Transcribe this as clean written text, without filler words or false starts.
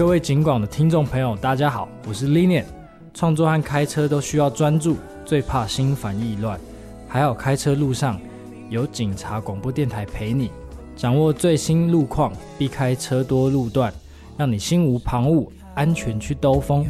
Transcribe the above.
各位警广的听众朋友大家好，我是 Linian。 创作和开车都需要专注，最怕心烦意乱，还好开车路上有警察广播电台陪你，掌握最新路况，避开车多路段，让你心无旁骛，安全去兜风。